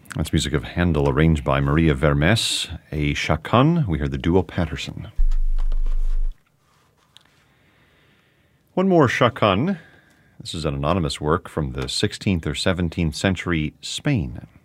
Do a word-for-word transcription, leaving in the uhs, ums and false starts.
That's music of Handel, arranged by Maria Vermes. A chaconne, we heard the duo Patterson. One more chaconne. This is an anonymous work from the sixteenth or seventeenth century Spain.